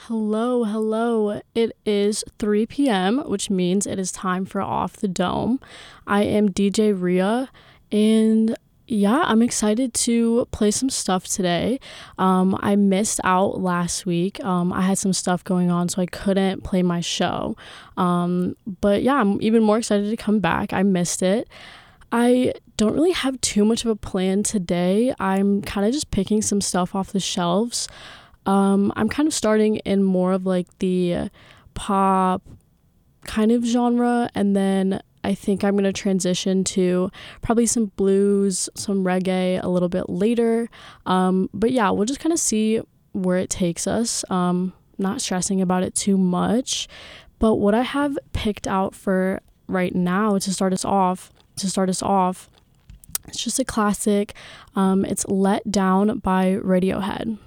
Hello, hello. It is 3 p.m., which means it is time for Off the Dome. I am DJ Rhea, and yeah, I'm excited to play some stuff today. I missed out last week. I had some stuff going on, so I couldn't play my show. But yeah, I'm even more excited to come back. I missed it. I don't really have too much of a plan today. I'm kind of just picking some stuff off the shelves. I'm kind of starting in more of like the pop kind of genre, and then I think I'm going to transition to probably some blues, some reggae a little bit later. But yeah, we'll just kind of see where it takes us. Not stressing about it too much. But what I have picked out for right now to start us off, it's just a classic. It's Let Down by Radiohead.